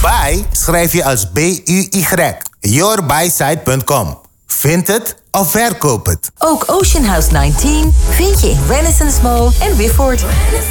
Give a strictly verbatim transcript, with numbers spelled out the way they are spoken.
Buy schrijf je als B U Y. yourbysite punt com. Vind het of verkoop het. Ook Ocean House negentien vind je in Renaissance Mall en Wifford.